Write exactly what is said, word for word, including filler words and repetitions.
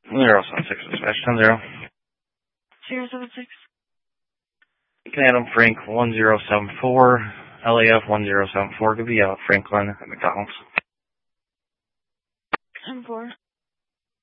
Zero seven six dispatch ten zero. Zero seven six. Adam Frank one zero seven four. L A F one zero seven four. Could be out Franklin at McDonald's. M four.